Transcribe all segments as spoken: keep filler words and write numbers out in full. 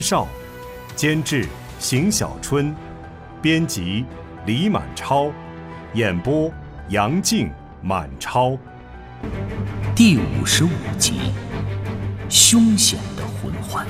少，监制邢小春，编辑李满超，演播杨静、满超。 第五十五集，凶险的魂环。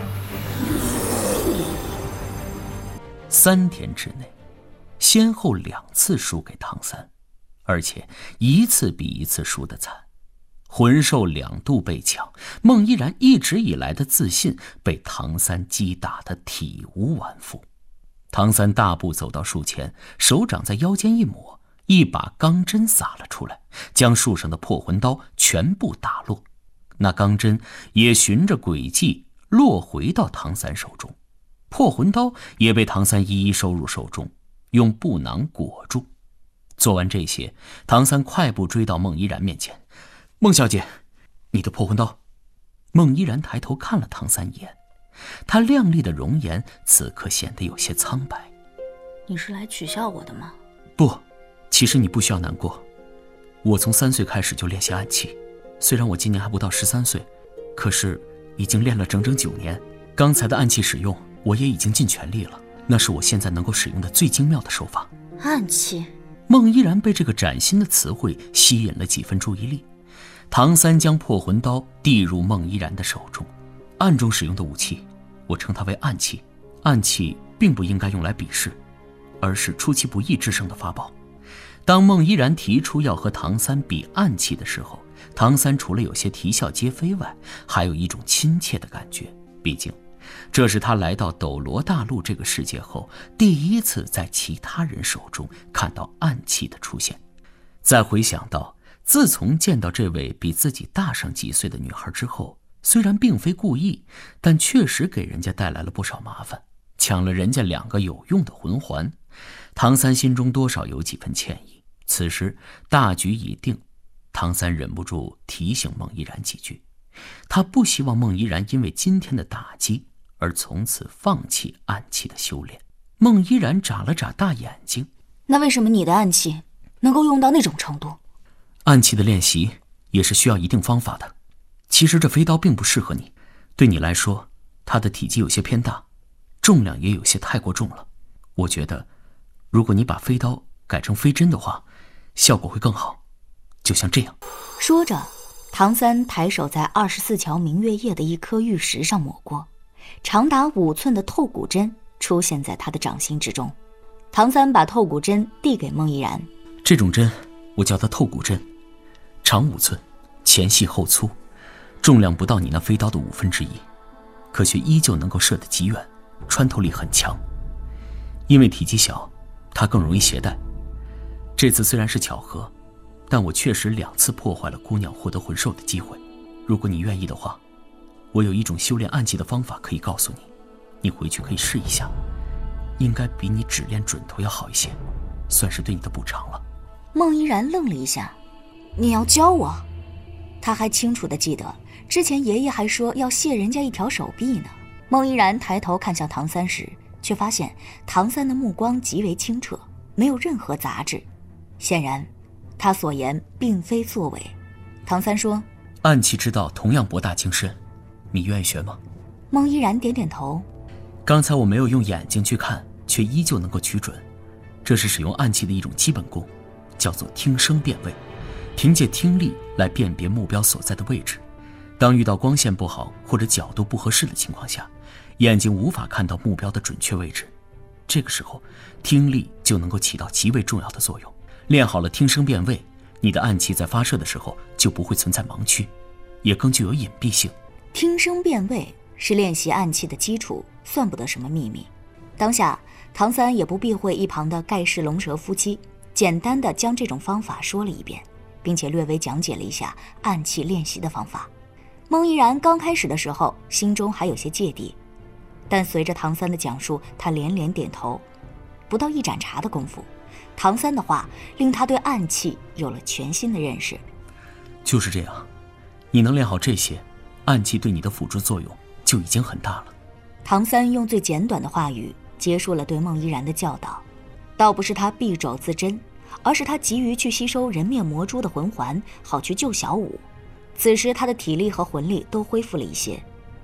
三天之内，先后两次输给唐三，而且一次比一次输得惨。魂兽两度被抢，孟依然一直以来的自信被唐三击打得体无完肤。唐三大步走到树前，手掌在腰间一抹，一把钢针撒了出来，将树上的破魂刀全部打落。那钢针也循着轨迹落回到唐三手中，破魂刀也被唐三一一收入手中，用布囊裹住。做完这些，唐三快步追到孟依然面前。孟小姐，你的破魂刀。孟依然抬头看了唐三一眼，她亮丽的容颜此刻显得有些苍白。 你是来取笑我的吗？ 不，其实你不需要难过。我从三岁开始就练习暗器，虽然我今年还不到十三岁，可是已经练了整整九年。刚才的暗器使用，我也已经尽全力了，那是我现在能够使用的最精妙的手法。 暗器？ 孟依然被这个崭新的词汇吸引了几分注意力。唐三将破魂刀递入孟依然的手中，暗中使用的武器，我称它为暗器。暗器并不应该用来比试，而是出其不意制胜的法宝。当孟依然提出要和唐三比暗器的时候，唐三除了有些啼笑皆非外，还有一种亲切的感觉。毕竟这是他来到斗罗大陆这个世界后第一次在其他人手中看到暗器的出现。再回想到自从见到这位比自己大上几岁的女孩之后，虽然并非故意，但确实给人家带来了不少麻烦，抢了人家两个有用的魂环。唐三心中多少有几分歉意。此时大局已定，唐三忍不住提醒孟依然几句。他不希望孟依然因为今天的打击而从此放弃暗器的修炼。孟依然眨了眨大眼睛。 那为什么你的暗器能够用到那种程度？ 暗器的练习也是需要一定方法的。其实这飞刀并不适合你，对你来说，它的体积有些偏大，重量也有些太过重了。我觉得，如果你把飞刀改成飞针的话，效果会更好。就像这样。 说着，唐三抬手在二十四桥明月夜的一颗玉石上抹过，长达五寸的透骨针出现在他的掌心之中。唐三把透骨针递给孟依然。 这种针我叫它透骨针，长五寸，前细后粗，重量不到你那飞刀的五分之一，可却依旧能够射得极远，穿透力很强。因为体积小，它更容易携带。这次虽然是巧合，但我确实两次破坏了姑娘获得魂兽的机会。如果你愿意的话，我有一种修炼暗器的方法可以告诉你，你回去可以试一下，应该比你只练准头要好一些，算是对你的补偿了。 孟依然愣了一下，你要教我？他还清楚地记得之前爷爷还说要卸人家一条手臂呢。孟依然抬头看向唐三时，却发现唐三的目光极为清澈，没有任何杂质，显然他所言并非作伪。唐三说， 暗器之道同样博大精深，你愿意学吗？ 孟依然点点头。 刚才我没有用眼睛去看，却依旧能够取准，这是使用暗器的一种基本功，叫做听声辨位，凭借听力来辨别目标所在的位置。当遇到光线不好或者角度不合适的情况下，眼睛无法看到目标的准确位置，这个时候听力就能够起到极为重要的作用。练好了听声辨位，你的暗器在发射的时候就不会存在盲区，也更具有隐蔽性。 听声辨位是练习暗器的基础，算不得什么秘密。当下唐三也不避讳一旁的盖世龙蛇夫妻，简单的将这种方法说了一遍，并且略微讲解了一下暗器练习的方法。孟依然刚开始的时候心中还有些芥蒂，但随着唐三的讲述，他连连点头。不到一盏茶的功夫，唐三的话令他对暗器有了全新的认识。 就是这样，你能练好这些，暗器对你的辅助作用就已经很大了。 唐三用最简短的话语结束了对孟依然的教导。倒不是他敝帚自珍，而是他急于去吸收人面魔蛛的魂环，好去救小舞。此时他的体力和魂力都恢复了一些，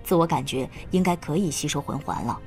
自我感觉应该可以吸收魂环了。